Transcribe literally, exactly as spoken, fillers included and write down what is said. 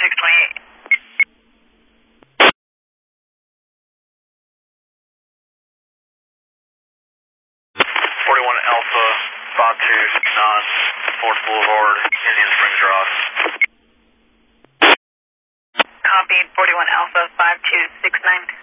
six twenty-eight. forty-one Alpha, five two six nine, Fourth Boulevard, Indian Springs, Ross. Copy, forty-one Alpha, five two six nine.